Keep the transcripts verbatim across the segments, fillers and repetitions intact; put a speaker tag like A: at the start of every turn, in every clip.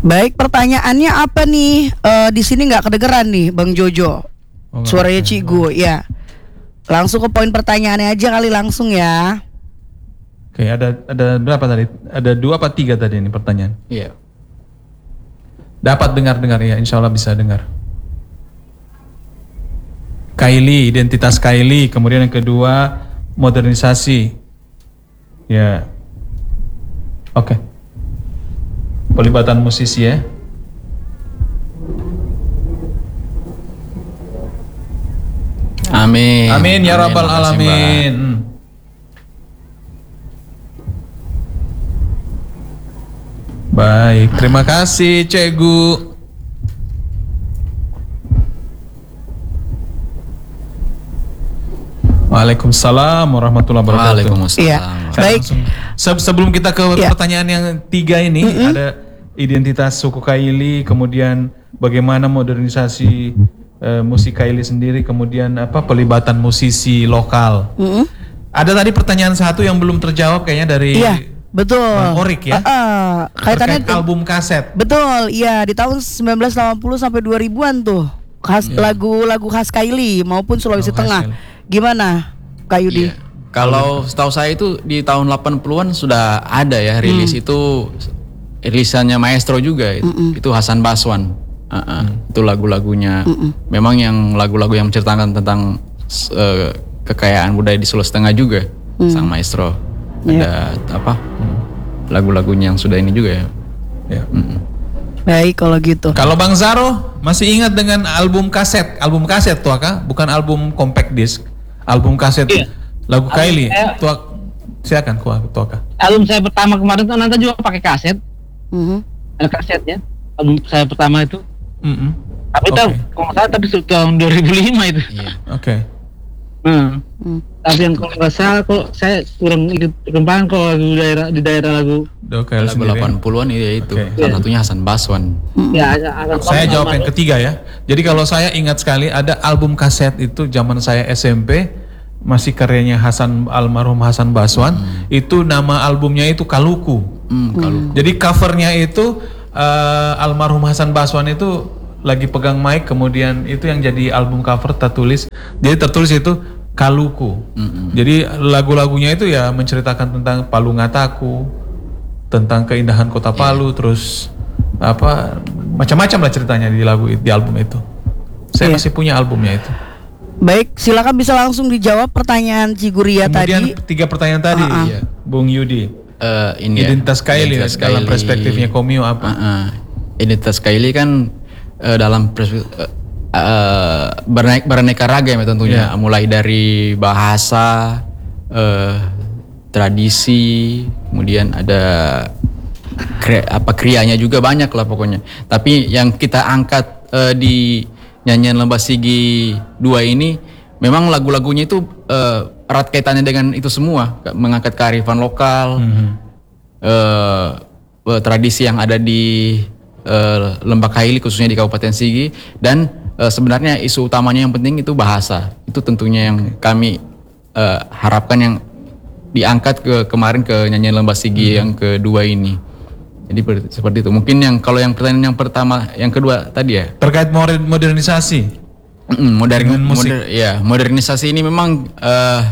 A: Baik, pertanyaannya apa nih? Uh, di sini nggak kedengeran nih, Bang Jojo. Oh, suaranya Cigu, ya. Langsung ke poin pertanyaannya aja kali langsung ya.
B: Oke, ada ada berapa tadi? Ada dua apa tiga tadi ini pertanyaan?
C: Iya.
B: Dapat dengar-dengar ya, insya Allah bisa dengar. Kylie, identitas Kylie, kemudian yang kedua modernisasi. Ya. Oke. Pelibatan musisi ya.
C: Amin.
B: Amin ya rabbal alamin. Baik, terima kasih Cegu. Waalaikumsalam warahmatullahi wabarakatuh.
C: Waalaikumsalam.
A: Iya. Baik.
B: Se- sebelum kita ke
A: ya.
B: pertanyaan yang tiga ini, mm-hmm. ada identitas suku Kylie, kemudian bagaimana modernisasi uh, musik Kylie sendiri, kemudian apa pelibatan musisi lokal. Mm-hmm. Ada tadi pertanyaan satu yang belum terjawab kayaknya dari.
A: Iya. Betul.
B: Bang Orik ya. Uh,
A: uh, kaitannya
B: terkait album kaset.
A: Betul, iya di tahun sembilan belas delapan puluh sampai dua ribuan tuh. Khas yeah. lagu-lagu khas Kylie maupun Sulawesi oh, Tengah. Gimana, Kak Yudi?
C: Yeah. Kalau setahu saya itu di tahun delapan puluhan sudah ada ya rilis hmm. itu rilisannya maestro juga itu, mm-mm. itu Hasan Baswan. Uh-uh. Mm. Itu lagu-lagunya. Mm-mm. Memang yang lagu-lagu yang menceritakan tentang uh, kekayaan budaya di Sulawesi Tengah juga mm. sang maestro.
A: Yeah.
C: Ada apa lagu-lagunya yang sudah ini juga ya.
B: Ya.
C: Mm-mm.
A: Baik kalau gitu.
B: Kalau Bang Zaro masih ingat dengan album kaset, album kaset tuh kah? Bukan album compact disc, album kaset yeah. lagu album Kylie. Saya, tuh silakan tuh kah?
D: Album saya pertama kemarin tuh nanti juga pakai kaset. Mm-hmm. Ada kasetnya. Album saya pertama itu. Mm-hmm. Tapi okay. tahu kalau nggak salah tapi tahun dua ribu lima itu.
B: Yeah. Oke. Okay.
D: Hmm. hmm. Tapi yang kalau nggak salah kok saya kurang ikut perkembangan kalau lagu daerah di daerah lagu.
C: Okay, lagu delapan puluhan itu itu. Okay. Salah
D: yeah.
C: satunya Hasan Baswan.
D: Hmm. Ya, Hasan
B: saya jawab yang ketiga ya. Jadi kalau saya ingat sekali ada album kaset itu zaman saya S M P masih karyanya Hasan almarhum Hasan Baswan. Hmm. Itu nama albumnya itu Kaluku.
C: Hmm, Kaluku.
B: Jadi covernya itu uh, almarhum Hasan Baswan itu lagi pegang mic, kemudian itu yang jadi album cover tertulis, jadi tertulis itu Kaluku. Mm-hmm. Jadi lagu-lagunya itu ya menceritakan tentang Palu Ngataku, tentang keindahan kota Palu, yeah. terus apa macam-macam lah ceritanya di lagu di album itu. Saya yeah. masih punya albumnya itu.
A: Baik, silakan bisa langsung dijawab pertanyaan Ciguria tadi.
B: Kemudian tiga pertanyaan tadi, uh-uh. ya, Bung Yudi.
C: Uh, ini
B: identitas
C: ya,
B: Kylie
C: identitas
B: dalam
C: Kylie.
B: Perspektifnya Komio apa?
C: Uh-uh. Identitas Kylie kan Uh, dalam uh, uh, berne- beraneka ragam ya tentunya, yeah. mulai dari bahasa, uh, tradisi, kemudian ada kre- apa krianya juga banyak lah pokoknya. Tapi yang kita angkat uh, di nyanyian Lembah Sigi dua ini memang lagu-lagunya itu uh, erat kaitannya dengan itu semua, mengangkat kearifan lokal, mm-hmm. uh, uh, tradisi yang ada di Uh, Lembah Kylie khususnya di Kabupaten Sigi, dan uh, sebenarnya isu utamanya yang penting itu bahasa. Itu tentunya yang kami uh, harapkan yang diangkat ke kemarin ke nyanyian Lembah Sigi hmm. yang kedua ini. Jadi ber- seperti itu. Mungkin yang kalau yang pertanyaan yang pertama, yang kedua tadi ya
B: terkait modernisasi.
C: Mm, modern, moder, ya modernisasi ini memang uh,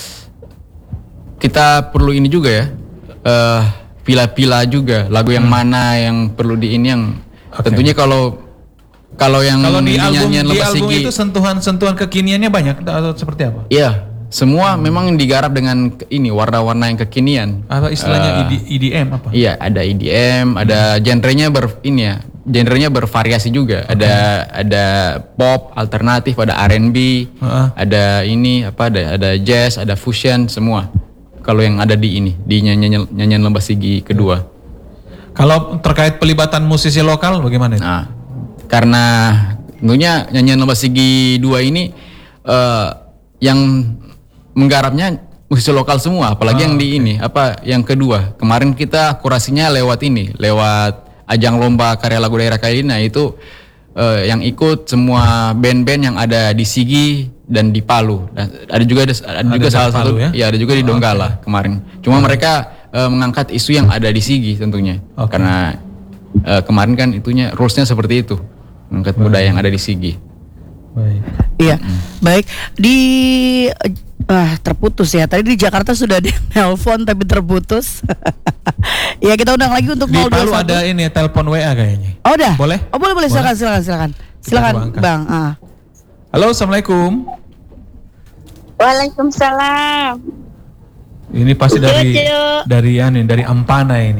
C: kita perlu ini juga ya. Uh, Pila-pila juga lagu yang hmm. mana yang perlu di ini yang okay. tentunya kalau kalau yang
B: kalau di album,
C: nyanyian
B: di album
C: Sigi,
B: itu sentuhan-sentuhan kekiniannya banyak atau seperti apa?
C: Iya, semua hmm. memang digarap dengan ini warna-warna yang kekinian.
B: Apa istilahnya uh, E D M apa?
C: Iya, ada E D M, hmm. ada genrenya ber ini ya, genrenya bervariasi juga. Okay. Ada ada pop, alternatif, ada R and B, uh-huh. ada ini apa ada ada jazz, ada fusion semua. Kalau yang ada di ini, di nyanyian, nyanyian Lembah Sigi kedua.
B: Kalau terkait pelibatan musisi lokal bagaimana itu?
C: Nah, karena tentunya nyanyian Lembah Sigi dua ini uh, yang menggarapnya musisi lokal semua, apalagi oh, yang di okay. ini, apa yang kedua. Kemarin kita kurasinya lewat ini, lewat ajang lomba karya lagu daerah Kylie. Nah itu uh, yang ikut semua band-band yang ada di Sigi dan di Palu, dan ada juga ada, ada, ada juga salah Palu, satu ya? ya ada juga di Donggala oh, okay. kemarin. Cuma oh. mereka uh, mengangkat isu yang ada di Sigi tentunya, okay. karena uh, kemarin kan itunya rulesnya seperti itu, mengangkat budaya yang ada di Sigi.
B: Baik.
A: Iya, hmm. baik. Di ah terputus ya. Tadi di Jakarta sudah ada telepon tapi terputus. Ya kita undang lagi untuk
B: di
A: nol dua satu.
B: Palu ada ini telepon W A kayaknya.
A: Oh udah.
B: Boleh?
A: Oh boleh boleh, silakan silakan silakan. Silakan Bang. Ah.
B: Halo, assalamualaikum.
E: Waalaikumsalam.
B: Ini pasti dari dari anu dari Ampana ini.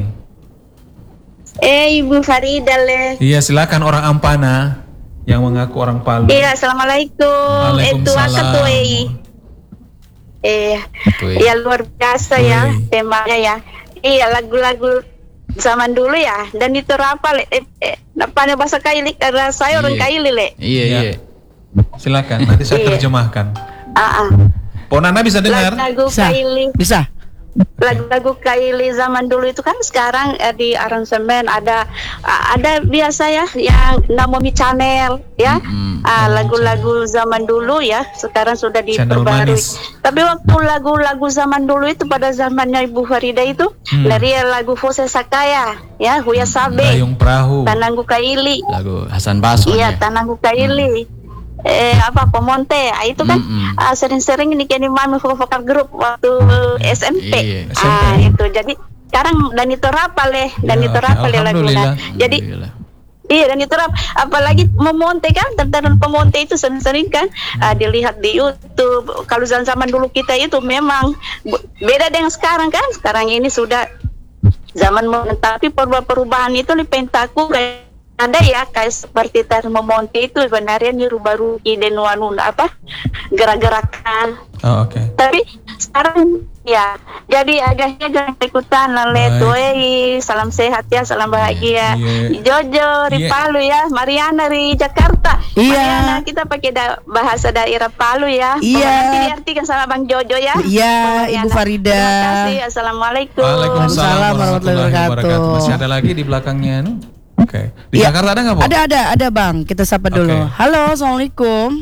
E: Eh Ibu Farida le.
B: Iya, silakan orang Ampana yang mengaku orang Palu.
E: Iya, assalamualaikum. Itu akatuei. Eh, ya luar biasa ya temanya ya. Iya, lagu-lagu zaman dulu ya. Dan itu apa le? Eh, eh, apa bahasa Kaili? Karena saya orang Kaili le.
C: Iya iya.
B: Silakan, nanti saya terjemahkan.
E: Ah, ah.
B: Ponana bisa dengar?
E: Lagu
A: bisa.
E: Kaili.
A: Bisa.
E: Lagu-lagu Kaili zaman dulu itu kan sekarang eh, di aransemen ada uh, ada biasa ya yang Namomi Channel ya. Mm-hmm. uh, lagu-lagu zaman dulu ya sekarang sudah diperbarui. Tapi waktu lagu-lagu zaman dulu itu pada zamannya Ibu Farida itu hmm. dari lagu Fose Sakaya ya, Huya Sabe,
B: Dayung Perahu,
E: Tananggu Kaili.
C: Lagu Hasan Baswan.
E: Iya, ya. Tananggu Kaili. Hmm. Eh apa Pemonte, ah, itu kan mm-hmm. uh, sering-sering ini kini mami vokal grup waktu uh, S M P, iya, S M P. Ah itu jadi sekarang dan itu rapale dan itu rapale lagunya. Jadi iya dan itu rap, apalagi Pemonte kan tentang Pemonte itu sering-sering kan hmm. uh, dilihat di YouTube. Kalau zaman dulu kita itu memang beda dengan sekarang kan. Sekarang ini sudah zaman modern, tapi perubahan itu di pentaku kayak ada ya kayak seperti Termomonte itu sebenarnya ini rubah-ruki dan wanuna apa gerak-gerakan.
B: Oh, oke. Okay.
E: Tapi sekarang ya jadi agaknya jangan ikutan lale tuei, salam sehat ya, salam bahagia. Yeah. Jojo di yeah. Palu ya, Mariana di Jakarta. Iya. Yeah. Mariana kita pakai da- bahasa daerah Palu ya.
A: Iya. Yeah.
E: Nanti diartikan sama Bang Jojo ya.
A: Iya, yeah, Ibu Farida.
E: Terima kasih. Assalamualaikum.
B: Waalaikumsalam warahmatullahi wabarakatuh. Masih ada lagi di belakangnya nih. Oke, okay. Di ya, Jakarta ada nggak, Bu?
A: Ada, ada, ada Bang. Kita sapa dulu. Okay. Halo, assalamualaikum.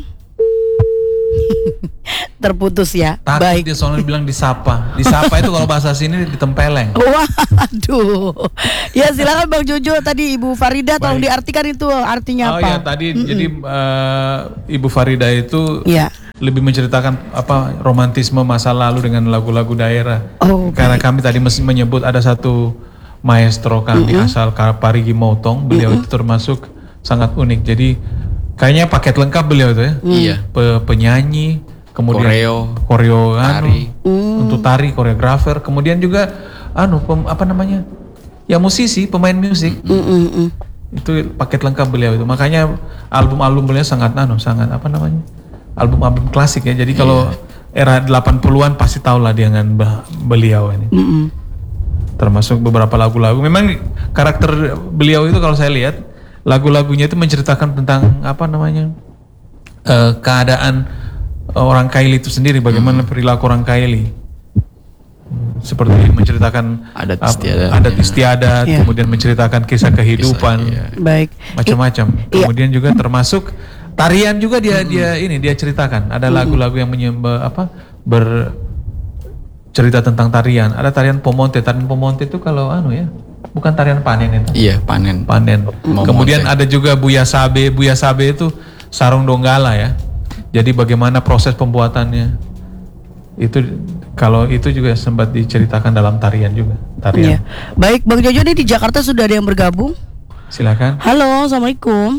A: Terputus ya.
B: Takut baik. Dia soalnya bilang disapa. Disapa itu kalau bahasa sini ditempeleng.
A: Waduh. Ya silakan Bang Jojo. Tadi Ibu Farida tolong diartikan itu artinya
B: oh,
A: apa?
B: Oh ya tadi mm-mm. jadi uh, Ibu Farida itu ya. lebih menceritakan apa romantisme masa lalu dengan lagu-lagu daerah. Oh, Karena baik. Kami tadi menyebut ada satu maestro kami mm-hmm. asal Parigi Motong, beliau mm-hmm. itu termasuk sangat unik. Jadi kayaknya paket lengkap beliau itu ya. Iya. Pe- penyanyi, kemudian koreo, koreo tari. Anu, mm. untuk tari, koreografer, kemudian juga anu pem, apa namanya? Ya musisi, pemain musik. Mm-hmm. Itu paket lengkap beliau itu. Makanya album-album beliau sangat anu, sangat apa namanya? Album-album klasik ya. Jadi kalau yeah. era delapan puluhan pasti tahu lah dia dengan beliau ini. Mm-hmm. Termasuk beberapa lagu-lagu. Memang karakter beliau itu kalau saya lihat lagu-lagunya itu menceritakan tentang apa namanya uh, keadaan orang Kaili itu sendiri, bagaimana hmm. perilaku orang Kaili, seperti menceritakan
C: adat istiadat,
B: adat istiadat ya. Kemudian menceritakan kisah kehidupan, kisah, ya.
A: baik,
B: macam-macam.
A: I,
B: kemudian
A: iya.
B: juga termasuk tarian juga dia hmm. dia ini dia ceritakan. Ada hmm. lagu-lagu yang menyembah apa ber cerita tentang tarian. Ada tarian Pemonte. Tarian Pemonte itu kalau anu ya, bukan tarian panen itu.
C: Iya, panen.
B: Panen. Pemonte. Kemudian ada juga Buya Sabe. Buya Sabe itu sarung donggala ya. Jadi bagaimana proses pembuatannya. Itu kalau itu juga sempat diceritakan dalam tarian juga. Tarian. Iya.
A: Baik, Bang Jojo nih di Jakarta sudah ada yang bergabung.
B: Silakan.
A: Halo, assalamualaikum.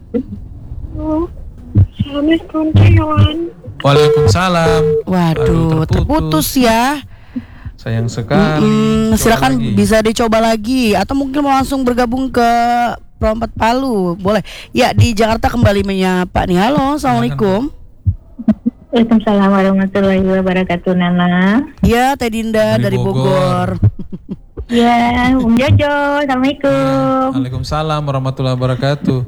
E: Assalamualaikum kawan.
B: Waalaikumsalam.
A: Waduh, Aduh, terputus. terputus ya.
B: Sayang sekali.
A: Mm-hmm, silakan lagi. Bisa dicoba lagi atau mungkin mau langsung bergabung ke Pro empat Palu. Boleh. Ya, di Jakarta kembali menyapa nih. Halo, assalamualaikum.
E: Waalaikumsalam warahmatullahi wabarakatuh, Nana.
A: Ya, Teh Dinda dari, dari Bogor.
E: Ya, Bung Jojo. Assalamualaikum.
B: Waalaikumsalam warahmatullahi wabarakatuh.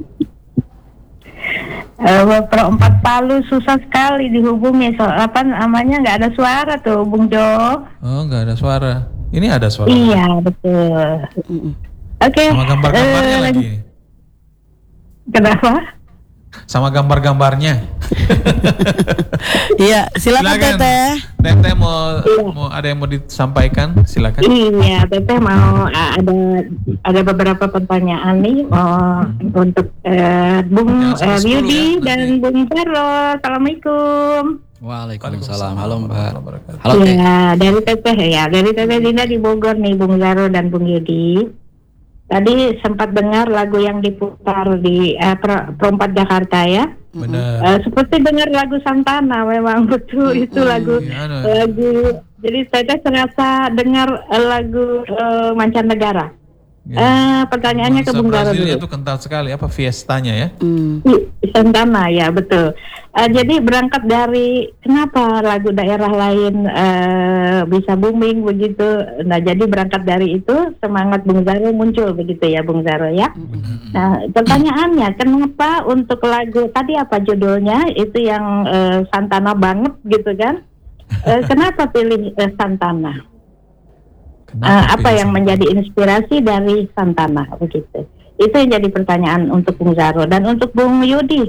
E: Uh, Pro empat Palu susah sekali dihubungi, so apa namanya nggak ada suara tuh, Bung Jo.
B: Oh, nggak ada suara. Ini ada suara.
E: Iya betul. Oke. Okay.
B: Sama gambar-gambarnya uh, lagi.
E: Kenapa?
B: Sama gambar-gambarnya.
A: Iya, silakan,
B: Silakan.
A: Teteh.
B: Teteh mau mau ada yang mau disampaikan, silakan.
F: Iya, Teteh mau uh, ada ada beberapa pertanyaan nih mau untuk uh, Bung
B: Jangan sampai
F: uh,
B: sepuluh
F: Yudi
B: ya,
F: dan
B: nanti.
F: Bung Zaro. Assalamualaikum.
C: Waalaikumsalam. Halo Mbak.
B: Wabarakatuh.
C: Halo Teh.
F: Ya, dari Teteh ya, dari Teteh Dinda di Bogor nih, Bung Zaro dan Bung Yudi. Tadi sempat dengar lagu yang diputar di uh, Pro, Pro empat Jakarta ya.
B: Benar.
F: Uh, seperti dengar lagu Santana, memang betul itu lagu
B: Iya, anu.
F: lagu. Jadi saya terasa dengar uh, lagu uh, mancanegara.
B: Ya.
F: Eh, pertanyaannya ke
B: Bangsa
F: Bung Zaro
B: Brazilnya
F: dulu.
B: itu kental sekali apa fiestanya ya?
A: Hmm.
F: Ih, Santana ya betul. Eh, jadi berangkat dari kenapa lagu daerah lain eh, bisa booming begitu. Nah jadi berangkat dari itu semangat Bung Zaro muncul begitu ya Bung Zaro ya. Nah pertanyaannya kenapa untuk lagu tadi apa judulnya itu yang eh, Santana banget gitu kan? Eh, kenapa pilih eh, Santana?
B: Kenapa
F: Uh, apa
B: pilih
F: yang
B: Santana?
F: menjadi inspirasi dari Santana begitu? Itu yang jadi pertanyaan untuk Bung Zaro dan untuk Bung Yudi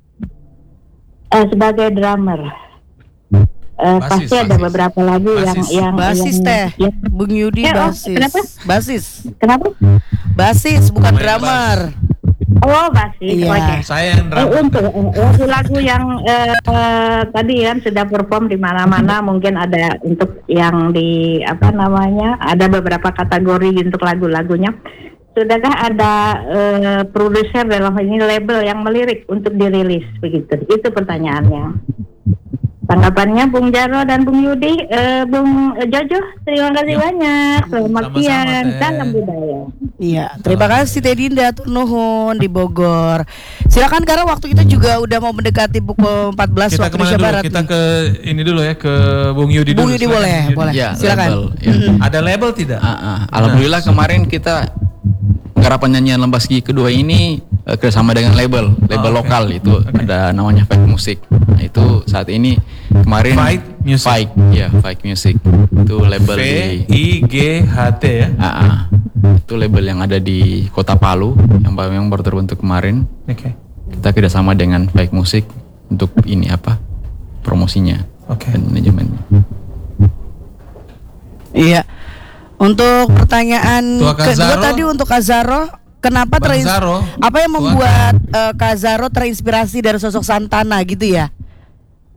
F: uh, sebagai drummer. Uh,
B: Basis,
F: pasti ada
B: basis.
F: beberapa lagu yang
B: Basis.
F: yang
A: Basis
F: yang,
A: Teh.
F: yang
A: Bung Yudi
F: Ya, oh,
A: basis.
F: kenapa?
A: Basis.
F: kenapa?
A: Basis bukan
B: Main
A: drummer.
F: Oh basis.
A: Iya.
F: Oke.
B: Saya yang
F: Eh,
B: drama.
F: untuk eh, lagu-lagu yang eh, eh, tadi kan sudah perform di mana-mana, mungkin ada untuk yang di apa namanya, ada beberapa kategori untuk lagu-lagunya. Sudahkah ada eh, produser dalam hal ini label yang melirik untuk dirilis begitu? Itu pertanyaannya. Tanggapannya Bung Zaro dan Bung Yudi, eh, Bung Jojo, terima kasih banyak. Selamat
B: Sama-sama,
F: siang,
B: Teh.
F: salam budaya.
A: Iya, terima kasih Teh Dinda Tur Nuhun di Bogor. Silakan karena waktu kita juga udah mau mendekati pukul empat belas
B: Kita
A: waktu
B: kemana
A: Indonesia
B: dulu?
A: Barat.
B: Kita
A: nih.
B: ke ini dulu ya, ke Bung Yudi dulu.
A: Bung Yudi
B: Silakan,
A: boleh,
B: Bung Yudi.
A: boleh.
C: Ya,
A: Silakan.
C: label, ya.
B: Ada label tidak?
C: Ah, ah. Alhamdulillah kemarin kita garapan nyanyian Lembaski kedua ini eh, kerjasama dengan label, label
B: Oh, oke.
C: lokal itu ada namanya Fight Music. Nah itu saat ini kemarin
B: Fight Music.
C: Fight, ya Fight Music itu label
B: V
C: di
B: I G H T ya.
C: ah, ah. Itu label yang ada di Kota Palu yang baru yang baru terbentuk kemarin.
B: Oke.
C: Kita kerjasama dengan Fight Music untuk ini apa promosinya
B: Oke.
C: dan manajemennya.
A: Iya. Untuk pertanyaan
B: Tua Kak
A: kedua
B: Zaro.
A: tadi untuk Kak Zaro, kenapa
B: Bang
A: terins-
B: Zaro,
A: apa yang
B: Tua
A: membuat eh, Kak Zaro terinspirasi dari sosok Santana gitu ya?